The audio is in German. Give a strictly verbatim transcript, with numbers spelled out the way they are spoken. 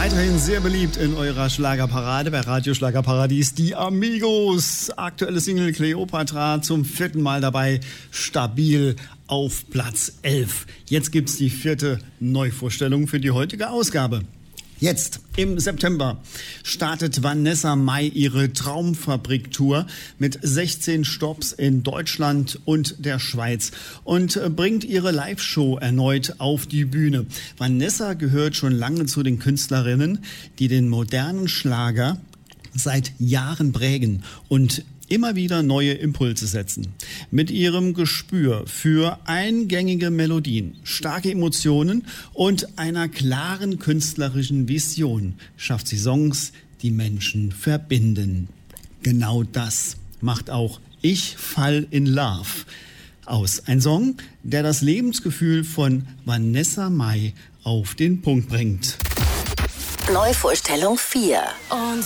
Weiterhin sehr beliebt in eurer Schlagerparade bei Radio Schlagerparadies, die Amigos. Aktuelle Single Cleopatra zum vierten Mal dabei, stabil auf Platz elf. Jetzt gibt's die vierte Neuvorstellung für die heutige Ausgabe. Jetzt, im September, startet Vanessa Mai ihre Traumfabrik-Tour mit sechzehn Stopps in Deutschland und der Schweiz und bringt ihre Live-Show erneut auf die Bühne. Vanessa gehört schon lange zu den Künstlerinnen, die den modernen Schlager seit Jahren prägen und immer wieder neue Impulse setzen. Mit ihrem Gespür für eingängige Melodien, starke Emotionen und einer klaren künstlerischen Vision schafft sie Songs, die Menschen verbinden. Genau das macht auch Ich fall in Love aus. Ein Song, der das Lebensgefühl von Vanessa Mai auf den Punkt bringt. Neuvorstellung vier. Und